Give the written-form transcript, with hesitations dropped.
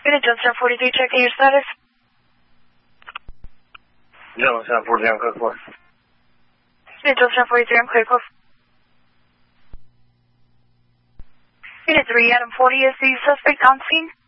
Unit Johnstown 43, checking your status. Johnstown 43, I'm code 4. Unit Johnstown 43, I'm clear, code 4. Unit 3, Adam 40, is the suspect on scene?